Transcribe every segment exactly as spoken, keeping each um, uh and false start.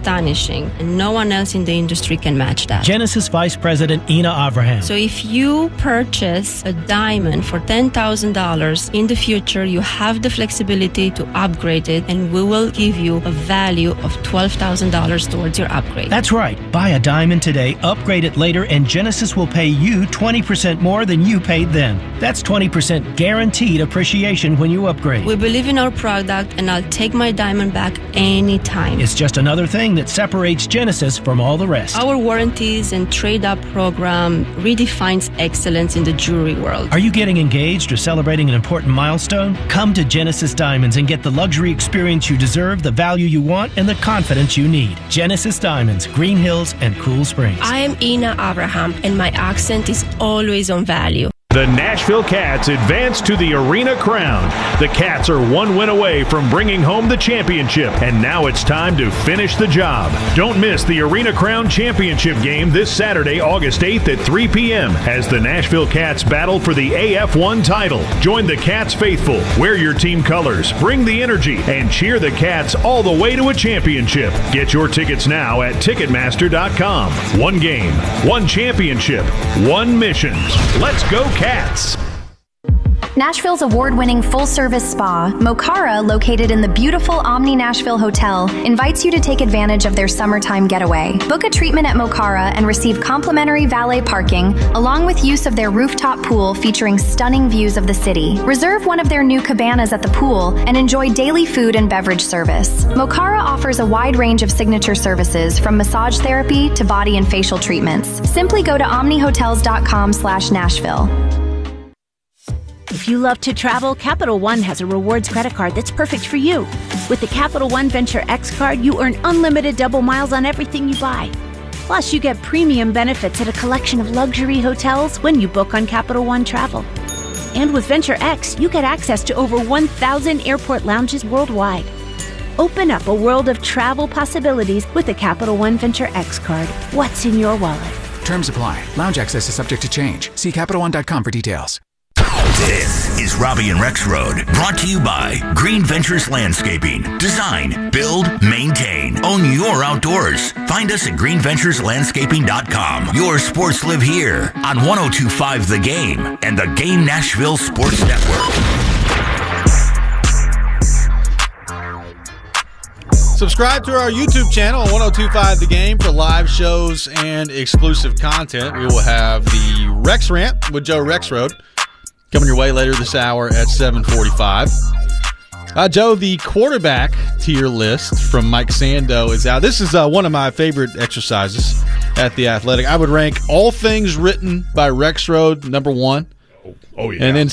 astonishing, and no one else in the industry can match that. Genesis Vice President Ina Abraham. So if you purchase a diamond for ten thousand dollars, in the future you have the flexibility to upgrade it, and we will give you a value of twelve thousand dollars towards your upgrade. That's right. Buy a diamond today, upgrade it later, and Genesis will pay you twenty percent more than you paid them. That's twenty percent guaranteed appreciation when you upgrade. We believe in our product, and I'll take my diamond back anytime. It's just another thing that separates Genesis from all the rest. Our warranties and trade-up program redefines excellence in the jewelry world. Are you getting engaged or celebrating an important milestone? Come to Genesis Diamonds and get the luxury experience you deserve, the value you want, and the confidence you need. Genesis Diamonds, Green Hills, and Cool Springs. I am Ina Abraham, and my accent is always on value. The Nashville Cats advance to the Arena Crown. The Cats are one win away from bringing home the championship, and now it's time to finish the job. Don't miss the Arena Crown Championship game this Saturday, August eighth at three p.m. as the Nashville Cats battle for the A F one title. Join the Cats faithful, wear your team colors, bring the energy, and cheer the Cats all the way to a championship. Get your tickets now at Ticketmaster dot com. One game, one championship, one mission. Let's go, Cats! Nashville's award-winning full-service spa, Mokara, located in the beautiful Omni Nashville Hotel, invites you to take advantage of their summertime getaway. Book a treatment at Mokara and receive complimentary valet parking, along with use of their rooftop pool featuring stunning views of the city. Reserve one of their new cabanas at the pool and enjoy daily food and beverage service. Mokara offers a wide range of signature services, from massage therapy to body and facial treatments. Simply go to omni hotels dot com slash Nashville. If you love to travel, Capital One has a rewards credit card that's perfect for you. With the Capital One Venture X card, you earn unlimited double miles on everything you buy. Plus, you get premium benefits at a collection of luxury hotels when you book on Capital One Travel. And with Venture X, you get access to over one thousand airport lounges worldwide. Open up a world of travel possibilities with the Capital One Venture X card. What's in your wallet? Terms apply. Lounge access is subject to change. See Capital One dot com for details. This is Robbie and Rex Road, brought to you by Green Ventures Landscaping. Design, build, maintain, own your outdoors. Find us at green ventures landscaping dot com. Your sports live here on one oh two point five The Game and the Game Nashville Sports Network. Subscribe to our YouTube channel on one oh two point five The Game for live shows and exclusive content. We will have the Rex Rant with Joe Rexrode coming your way later this hour at seven forty-five. Uh, Joe, the quarterback tier list from Mike Sando is out. This is uh, one of my favorite exercises at The Athletic. I would rank all things written by Rexrode number one. Oh, oh yeah. And then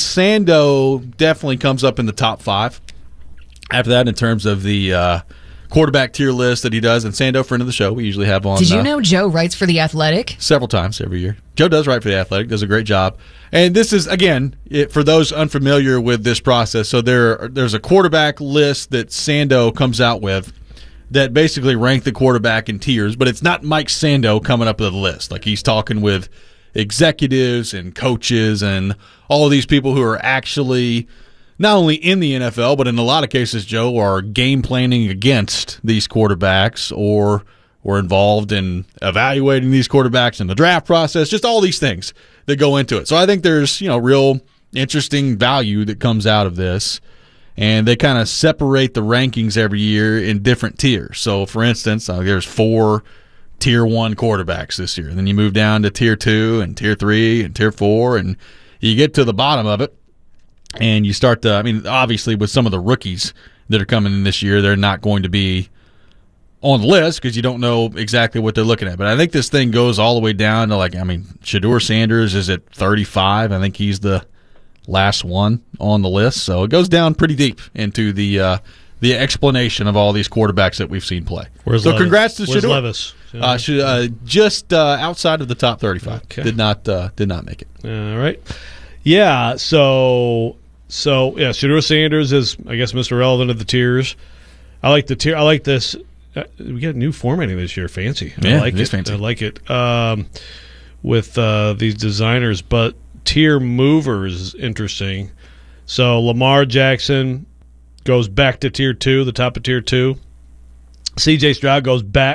Sando definitely comes up in the top five. After that, in terms of the uh, quarterback tier list that he does, and Sando, friend of the show, we usually have on. Did you uh, know Joe writes for The Athletic? Several times every year. Joe does write for The Athletic, does a great job. And this is, again, it, for those unfamiliar with this process, so there there's a quarterback list that Sando comes out with that basically rank the quarterback in tiers, but it's not Mike Sando coming up with the list. Like, he's talking with executives and coaches and all of these people who are actually not only in the N F L, but in a lot of cases, Joe, are game planning against these quarterbacks or were involved in evaluating these quarterbacks in the draft process, just all these things that go into it. So I think there's, you know, real interesting value that comes out of this, and they kind of separate the rankings every year in different tiers. So, for instance, uh, there's four tier one quarterbacks this year, and then you move down to tier two and tier three and tier four, and you get to the bottom of it, and you start to, I mean, obviously with some of the rookies that are coming in this year, they're not going to be on the list because you don't know exactly what they're looking at. But I think this thing goes all the way down to, like, I mean, Shedeur Sanders is at thirty-five. I think he's the last one on the list. So it goes down pretty deep into the uh, the explanation of all these quarterbacks that we've seen play. Where's so Levis? congrats to Where's Shedeur. Levis? Uh, should, uh, just uh, outside of the top thirty-five. Okay. Did not uh, did not make it. All right. Yeah, so, so yeah, Shedeur Sanders is, I guess, Mister Relevant of the tiers. I like the tier. I like this. Uh, we got new formatting this year. Fancy. Yeah, I like it it. is fancy. I like it. Um, with uh, these designers, but tier movers is interesting. So Lamar Jackson goes back to tier two, the top of tier two. C J Stroud goes back